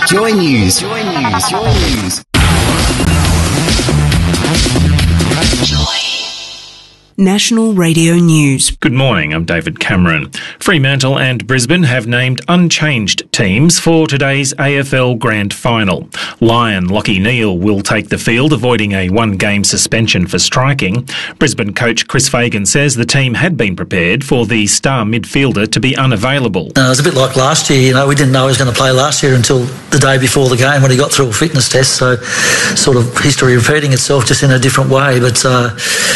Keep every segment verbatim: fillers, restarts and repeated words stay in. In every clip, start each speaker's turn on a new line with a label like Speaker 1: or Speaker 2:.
Speaker 1: Joy News. Joy News. Joy News.
Speaker 2: Joy. National Radio News.
Speaker 3: Good morning, I'm David Cameron. Fremantle and Brisbane have named unchanged teams for today's A F L Grand Final. Lion Lachie Neale will take the field, avoiding a one-game suspension for striking. Brisbane coach Chris Fagan says the team had been prepared for the star midfielder to be unavailable.
Speaker 4: Uh, it was a bit like last year, you know, we didn't know he was going to play last year until the day before the game when he got through a fitness test, so sort of history repeating itself just in a different way, but uh,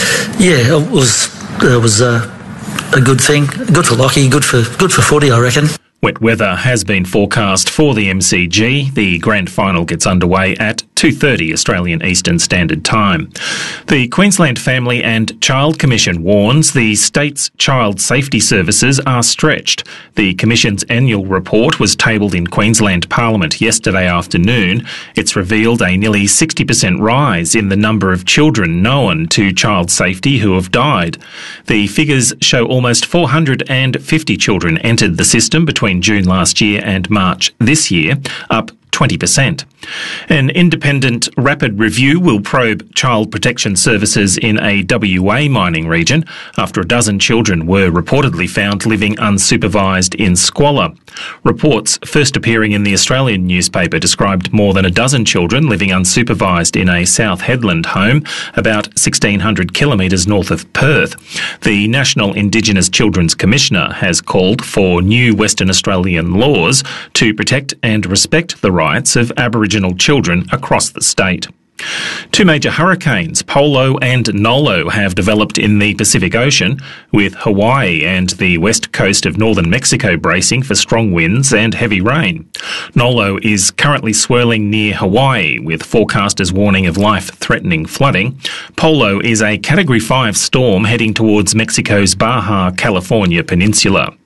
Speaker 4: yeah, it was it was uh, a good thing, good for Lachie, good for good for footy, I reckon.
Speaker 3: Wet weather has been forecast for the M C G. The grand final gets underway at two thirty Australian Eastern Standard Time. The Queensland Family and Child Commission warns the state's child safety services are stretched. The Commission's annual report was tabled in Queensland Parliament yesterday afternoon. It's revealed a nearly sixty percent rise in the number of children known to child safety who have died. The figures show almost four hundred fifty children entered the system between June last year and March this year, up twenty percent. An independent rapid review will probe child protection services in a W A mining region after a dozen children were reportedly found living unsupervised in squalor. Reports first appearing in the Australian newspaper described more than a dozen children living unsupervised in a South Headland home about sixteen hundred kilometres north of Perth. The National Indigenous Children's Commissioner has called for new Western Australian laws to protect and respect the rights of Aboriginal children across the state. Two major hurricanes, Polo and Nolo, have developed in the Pacific Ocean, with Hawaii and the west coast of northern Mexico bracing for strong winds and heavy rain. Nolo is currently swirling near Hawaii, with forecasters warning of life-threatening flooding. Polo is a Category five storm heading towards Mexico's Baja California peninsula.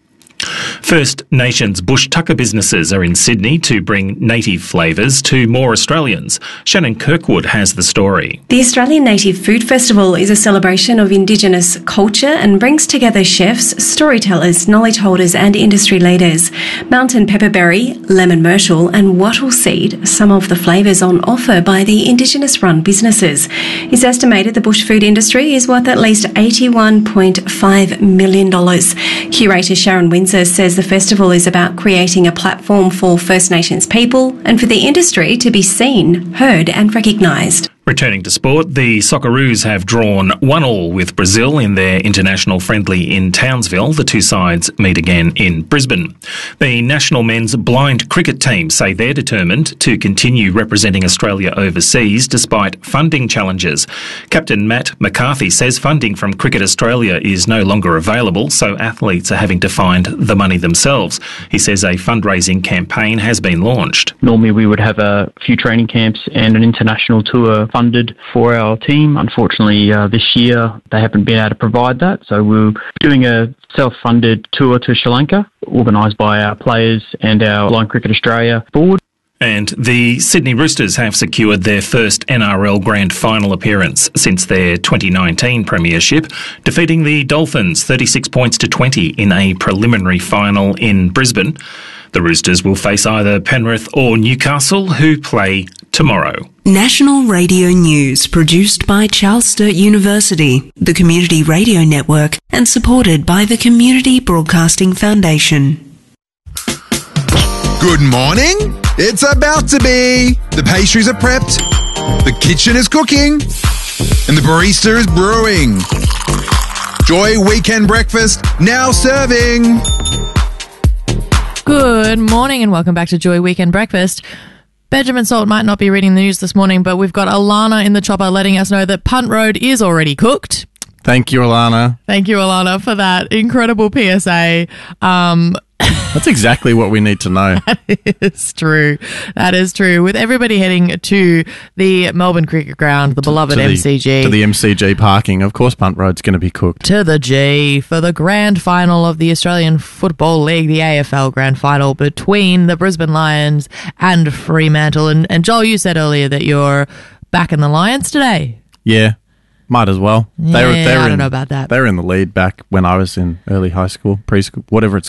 Speaker 3: First Nations bush tucker businesses are in Sydney to bring native flavours to more Australians. Shannon Kirkwood has the story.
Speaker 5: The Australian Native Food Festival is a celebration of Indigenous culture and brings together chefs, storytellers, knowledge holders and industry leaders. Mountain pepperberry, lemon myrtle and wattle seed are some of the flavours on offer by the Indigenous-run businesses. It's estimated the bush food industry is worth at least eighty-one point five million dollars. Curator Sharon Windsor says the festival is about creating a platform for First Nations people and for the industry to be seen, heard and recognised.
Speaker 3: Returning to sport, the Socceroos have drawn one all with Brazil in their international friendly in Townsville. The two sides meet again in Brisbane. The national men's blind cricket team say they're determined to continue representing Australia overseas despite funding challenges. Captain Matt McCarthy says funding from Cricket Australia is no longer available, so athletes are having to find the money themselves. He says a fundraising campaign has been launched.
Speaker 6: Normally we would have a few training camps and an international tour funded for our team. Unfortunately, uh, this year they haven't been able to provide that, so we're doing a self-funded tour to Sri Lanka, organised by our players and our Blind Cricket Australia board.
Speaker 3: And the Sydney Roosters have secured their first N R L Grand Final appearance since their twenty nineteen premiership, defeating the Dolphins thirty-six points to twenty in a preliminary final in Brisbane. The Roosters will face either Penrith or Newcastle, who play tomorrow.
Speaker 2: National Radio News, produced by Charles Sturt University, the Community Radio Network, and supported by the Community Broadcasting Foundation.
Speaker 7: Good morning. It's about to be. The pastries are prepped, the kitchen is cooking, and the barista is brewing. Joy Weekend Breakfast, now serving.
Speaker 8: Good morning and welcome back to Joy Weekend Breakfast. Benjamin Salt might not be reading the news this morning, but we've got Alana in the chopper letting us know that Punt Road is already cooked.
Speaker 9: Thank you, Alana.
Speaker 8: Thank you, Alana, for that incredible P S A. Um,
Speaker 9: That's exactly what we need to know.
Speaker 8: That is true. That is true. With everybody heading to the Melbourne Cricket Ground, the beloved
Speaker 9: to the,
Speaker 8: M C G.
Speaker 9: To the M C G parking. Of course, Punt Road's going to be cooked.
Speaker 8: To the G for the grand final of the Australian Football League, the A F L grand final between the Brisbane Lions and Fremantle. And, and Joel, you said earlier that you're back in the Lions today.
Speaker 9: Yeah. Might as well.
Speaker 8: Yeah,
Speaker 9: they were, they were
Speaker 8: I don't
Speaker 9: in,
Speaker 8: know about that.
Speaker 9: They were in the lead back when I was in early high school, preschool, whatever it's called.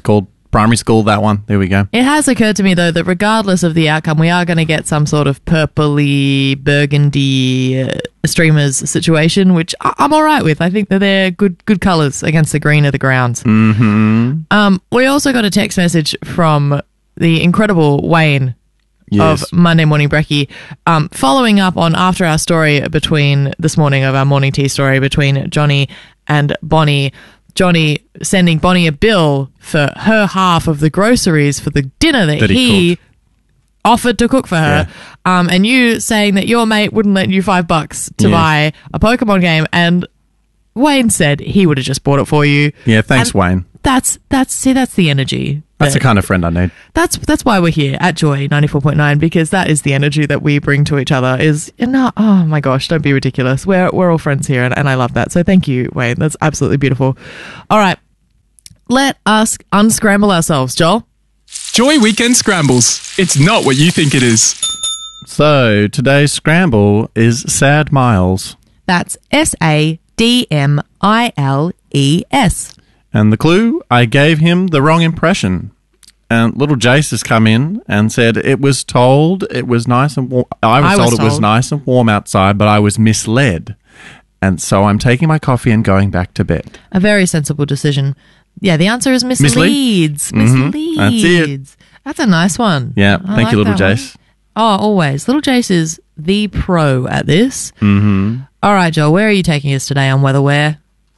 Speaker 9: Primary school, that one. There we go.
Speaker 8: It has occurred to me, though, that regardless of the outcome, we are going to get some sort of purpley, burgundy uh, streamers situation, which I- I'm all right with. I think that they're good good colours against the green of the grounds.
Speaker 9: Mm-hmm.
Speaker 8: Um, we also got a text message from the incredible Wayne
Speaker 9: Yes.
Speaker 8: of Monday Morning Brekkie, um, following up on after our story between this morning of our morning tea story between Johnny and Bonnie. Johnny sending Bonnie a bill for her half of the groceries for the dinner that,
Speaker 9: That he
Speaker 8: he, offered to cook for her.
Speaker 9: Yeah.
Speaker 8: Um, and you saying that your mate wouldn't lend you five bucks to
Speaker 9: Yeah.
Speaker 8: buy a Pokemon game, and Wayne said he would have just bought it for you.
Speaker 9: Yeah, thanks,
Speaker 8: And
Speaker 9: Wayne.
Speaker 8: That's that's see that's the energy.
Speaker 9: That's the
Speaker 8: that-
Speaker 9: kind of friend I need.
Speaker 8: that's that's why we're here at Joy ninety-four point nine, because that is the energy that we bring to each other. Is no, oh my gosh, don't be ridiculous. We're we're all friends here, and, and I love that. So thank you, Wayne. That's absolutely beautiful. All right, let us unscramble ourselves, Joel.
Speaker 10: Joy Weekend Scrambles. It's not what you think it is.
Speaker 9: So today's scramble is Sad Miles.
Speaker 8: That's S A D M I L E S.
Speaker 9: And the clue, I gave him the wrong impression. And little Jace has come in and said it was told it was nice and warm. I was,
Speaker 8: I was
Speaker 9: told it was
Speaker 8: told.
Speaker 9: nice and warm outside, but I was misled. And so I'm taking my coffee and going back to bed.
Speaker 8: A very sensible decision. Yeah, the answer is
Speaker 9: Mislead?
Speaker 8: misleads.
Speaker 9: Mhm.
Speaker 8: Misleads.
Speaker 9: That's
Speaker 8: That's a nice one.
Speaker 9: Yeah,
Speaker 8: I
Speaker 9: thank you,
Speaker 8: like
Speaker 9: little
Speaker 8: that one.
Speaker 9: Jace.
Speaker 8: Oh, always. Little Jace is the pro at this.
Speaker 9: Mm-hmm.
Speaker 8: All right, Joel, where are you taking us today on Weatherware?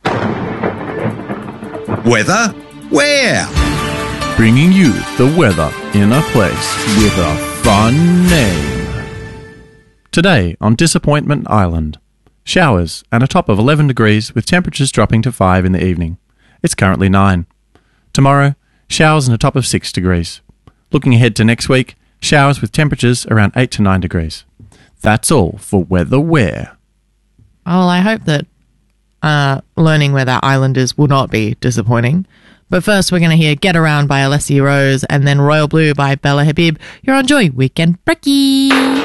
Speaker 1: Weather? Where?
Speaker 9: Bringing you the weather in a place with a fun name. Today on Disappointment Island. Showers and a top of eleven degrees with temperatures dropping to five in the evening. It's currently nine. Tomorrow, showers and a top of six degrees. Looking ahead to next week, showers with temperatures around eight to nine degrees. That's all for Weatherware.
Speaker 8: Oh, well, I hope that uh, learning where that island is will not be disappointing. But first, we're going to hear Get Around by Alessia Rose and then Royal Blue by Bella Habib. You're on Joy Weekend Brekkie.